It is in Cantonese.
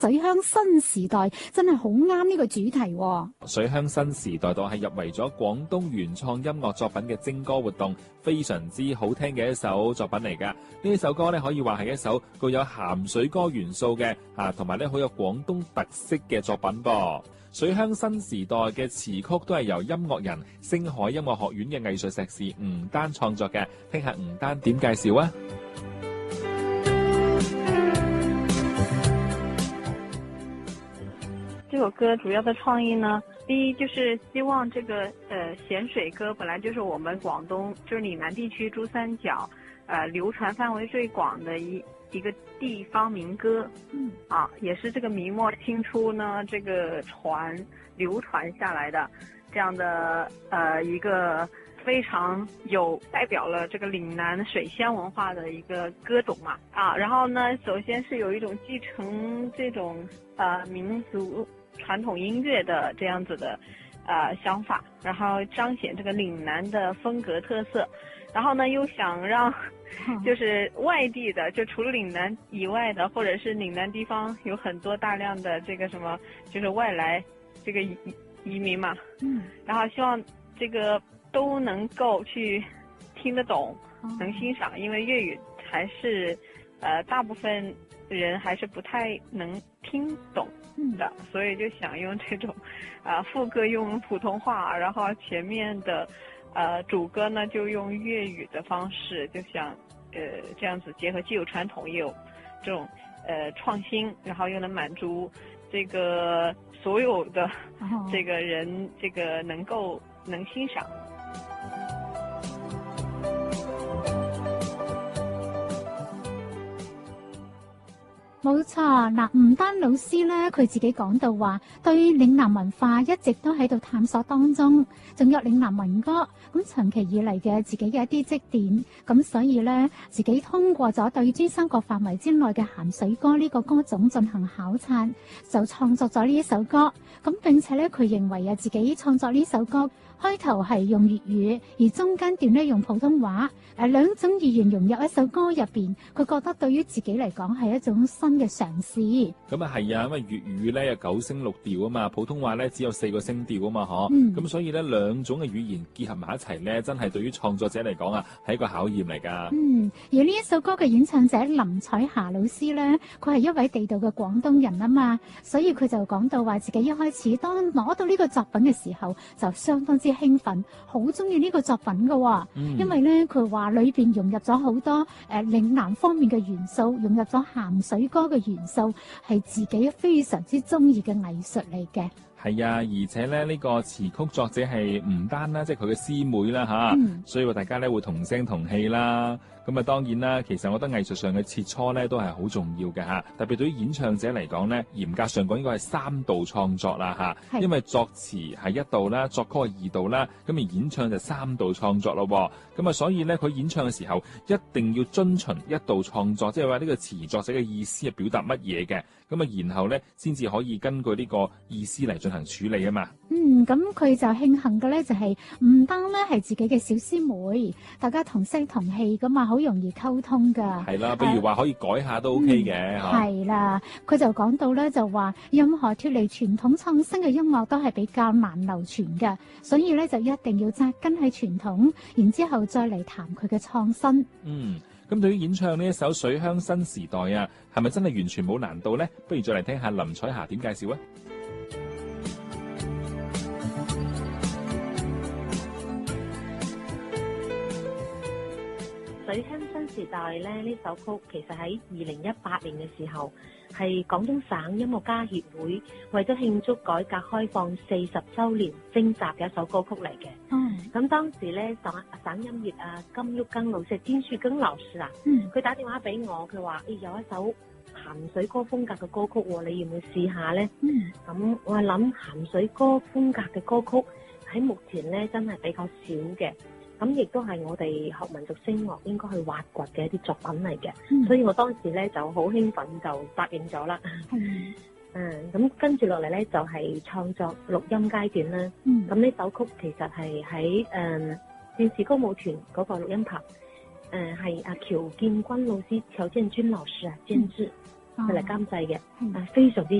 水鄉新時代真係好啱呢個主題喎。 水鄉新時代度係入圍咗廣東原創音樂作品嘅徵歌活動，非常之好聽嘅一首作品嚟㗎。呢首歌咧可以話係一首具有鹹水歌元素嘅同埋咧好有廣東特色嘅作品噃。水鄉新時代嘅詞曲都係由音樂人星海音樂學院嘅藝術碩士吳丹創作嘅，聽下吳丹點介紹啊！ 這首歌主要的創意呢，第一就是希望這個鹹水歌本來就是我們廣東就是嶺南地區珠三角流傳範圍最廣的一個地方民歌，也是這個明末清初呢這個流傳下來的這樣的一個非常有代表了這個嶺南水鄉文化的一個歌種嘛，然後呢首先是有一種繼承這種民族傳統音樂的這樣子的想法，然後彰顯這個嶺南的風格特色，然後呢又想讓就是外地的，就除了嶺南以外的，或者是嶺南地方有很多大量的這個什麼就是外來這個移民嘛，然後希望這個都能夠去聽得懂，能欣賞，因為粵語還是大部分人還是不太能聽懂的，所以就想用這種副歌用普通話，然後前面的主歌呢就用粵語的方式，就想這樣子結合既有傳統也有這種創新，然後又能滿足這個所有的這個人這個能欣賞。 冇錯，嗱，吳丹老師咧，佢自己講到話，對嶺南文化一直都喺度探索當中，仲有嶺南民歌，咁長期以嚟嘅自己嘅一啲積澱，咁所以咧，自己通過咗對珠三角範圍之內嘅鹹水歌呢個歌種進行考察，就創作咗呢一首歌，咁並且咧，佢認為自己創作呢首歌開頭係用粵語，而中間段咧用普通話，兩種語言融入一首歌入邊，佢覺得對於自己嚟講係一種新嘅嘗試。 咁啊係啊，因為粵語咧有9聲6調啊嘛，普通話咧只有4個聲調啊嘛，咁所以咧兩種嘅語言結合埋一齊咧，真係對於創作者嚟講係一個考驗嚟㗎。 而呢一首歌嘅演唱者林彩霞老師咧，佢係一位地道嘅廣東人啊嘛，所以佢就講到話自己一開始當攞到呢個作品嘅時候，就相當之興奮，好中意呢個作品㗎，因為咧佢話裏邊融入咗好多嶺南方面嘅元素，融入咗鹹水歌嘅元素，係自己非常之中意嘅藝術嚟嘅。 係啊，而且咧呢個詞曲作者係吳丹啦，即係佢嘅師妹啦所以大家咧會同聲同氣啦。咁啊當然啦，其實我覺得藝術上嘅切磋咧都係好重要嘅特別對於演唱者嚟講咧，嚴格上講應該係3度創作啦因為作詞係1度啦，作曲係2度啦，咁而演唱就3度創作咯。咁啊所以咧佢演唱嘅時候一定要遵循1度創作，即係話呢個詞作者嘅意思係表達乜嘢嘅，咁啊然後咧先至可以根據呢個意思嚟進行處理啊嘛。 咁佢就慶幸嘅咧就係吳丹咧係自己嘅小師妹，大家同聲同氣噶嘛，好容易溝通噶。 係啦，比如話可以改下都 OK 嘅。 係啦，佢就講到咧就話任何脫離傳統創新嘅音樂都係比較難流傳嘅，所以咧就一定要紮根喺傳統，然之後再嚟談佢嘅創新。 咁對於演唱呢一首《水鄉新時代》啊，係咪真係完全冇難度呢？不如再嚟聽下林彩霞點介紹啊！ 水鄉新時代咧呢首曲其實喺2018年嘅時候，係廣東省音樂家協會為咗慶祝改革開放40週年徵集嘅一首歌曲嚟嘅。咁當時咧省音樂金玉庚老師詹樹庚老師佢打電話俾我，佢話有一首鹹水歌風格嘅歌曲你要唔要試下咧？咁我係諗鹹水歌風格嘅歌曲喺目前咧真係比較少嘅。咁亦都係我哋學民族聲樂應該去挖掘嘅一啲作品嚟嘅，所以我當時咧就好興奮就答應咗啦。咁跟住落嚟咧就係創作錄音階段啦。咁呢首曲其實係喺電視歌舞團嗰個錄音棚，係阿喬建軍老師、喬建軍老師監製。 佢嚟監製嘅，非常之